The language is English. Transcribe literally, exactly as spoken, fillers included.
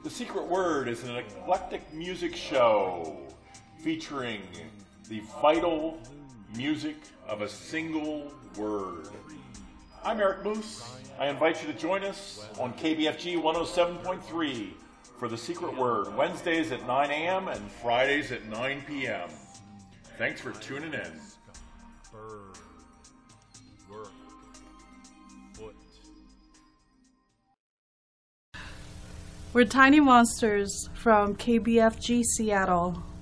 The Secret Word is an eclectic music show featuring the vital music of a single word. I'm Eric Moose. I invite you to join us on K B F G one oh seven point three for The Secret Word, Wednesdays at nine a.m. and Fridays at nine p.m. Thanks for tuning in. We're Tiny Monsters from K B F G Seattle.